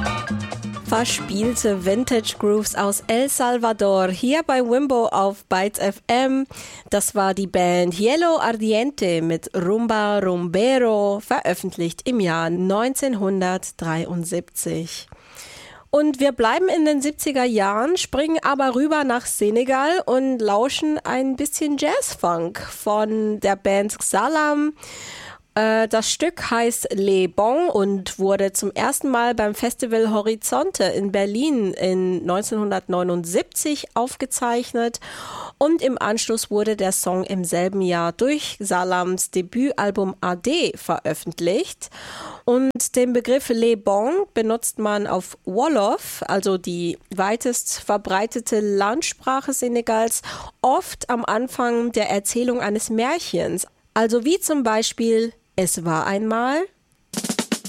Verspielte Vintage Grooves aus El Salvador, hier bei Wimbo auf Bytes FM. Das war die Band Hielo Ardiente mit Rumba Rumbero, veröffentlicht im Jahr 1973. Und wir bleiben in den 70er Jahren, springen aber rüber nach Senegal und lauschen ein bisschen Jazzfunk von der Band Xalam. Das Stück heißt Les Bons und wurde zum ersten Mal beim Festival Horizonte in Berlin in 1979 aufgezeichnet und im Anschluss wurde der Song im selben Jahr durch Xalams Debütalbum AD veröffentlicht. Und den Begriff Les Bons benutzt man auf Wolof, also die weitest verbreitete Landsprache Senegals, oft am Anfang der Erzählung eines Märchens. Also wie zum Beispiel: Es war einmal